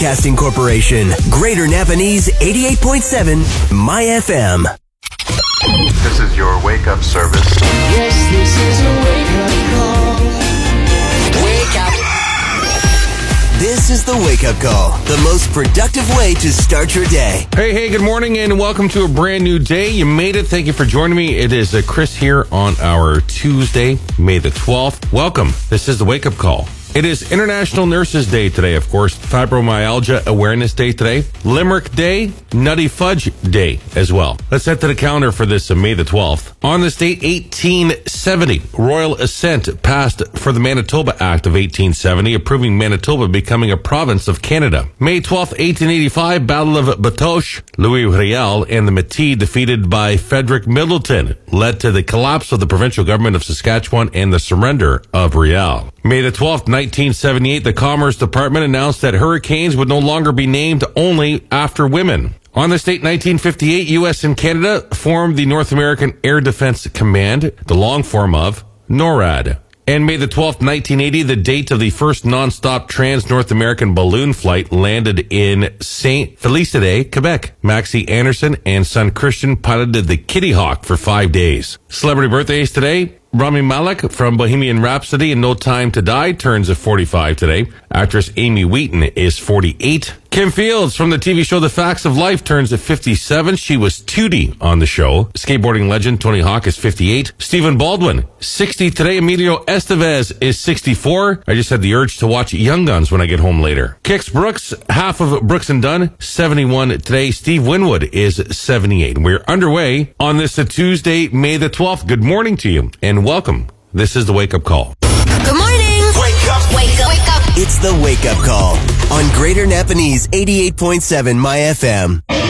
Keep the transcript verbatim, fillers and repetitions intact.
Broadcasting Corporation. Greater Napanese eighty-eight point seven My F M. This is your wake-up service. Yes, this is a wake-up call. Wake up. This is the wake-up call. The most productive way to start your day. Hey, hey, good morning and welcome to a brand new day. You made it. Thank you for joining me. It is uh, Chris here on our Tuesday, May the twelfth. Welcome. This is the wake-up call. It is International Nurses Day today, of course. Fibromyalgia Awareness Day today. Limerick Day, Nutty Fudge Day as well. Let's head to the calendar for this uh, May the twelfth. On this date, eighteen seventy, Royal Assent passed for the Manitoba Act of eighteen seventy, approving Manitoba becoming a province of Canada. May twelfth, eighteen eighty-five, Battle of Batoche, Louis Riel and the Métis defeated by Frederick Middleton, led to the collapse of the provincial government of Saskatchewan and the surrender of Riel. May the twelfth, nineteen seventy-eight, the Commerce Department announced that hurricanes would no longer be named only after women. On this date, nineteen fifty-eight, U S and Canada formed the North American Air Defense Command, the long form of NORAD. And May the twelfth, nineteen eighty, the date of the first non-stop trans-North American balloon flight landed in Saint Félicité, Quebec. Maxie Anderson and son Christian piloted the Kitty Hawk for five days. Celebrity birthdays today. Rami Malek from Bohemian Rhapsody and No Time to Die turns forty-five today. Actress Amy Wheaton is forty-eight. Kim Fields from the T V show The Facts of Life turns fifty-seven. She was Tootie on the show. Skateboarding legend Tony Hawk is fifty-eight. Stephen Baldwin, sixty today. Emilio Estevez is sixty-four. I just had the urge to watch Young Guns when I get home later. Kix Brooks, half of Brooks and Dunn, seventy-one today. Steve Winwood is seventy-eight. We're underway on this Tuesday, May the twelfth. Good morning to you and welcome. This is the Wake Up Call. Good morning. Wake up. Wake up. Wake up. It's the wake-up call on Greater Napanese eighty-eight point seven My F M.